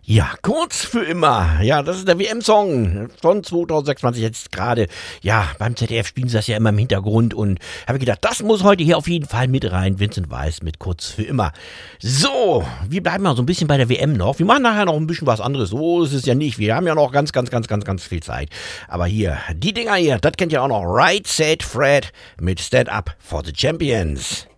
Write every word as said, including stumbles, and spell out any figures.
Ja, kurz für immer. Ja, das ist der W M-Song von zwanzig sechsundzwanzig jetzt gerade. Ja, beim Z D F spielen sie das ja immer im Hintergrund und habe gedacht, das muss heute hier auf jeden Fall mit rein. Vincent Weiss mit kurz für immer. So, wir bleiben mal so ein bisschen bei der W M noch. Wir machen nachher noch ein bisschen was anderes. So ist es ja nicht. Wir haben ja noch ganz, ganz, ganz, ganz, ganz viel Zeit. Aber hier, die Dinger hier, das kennt ihr auch noch. Right Said Fred mit Stand Up for the Champions.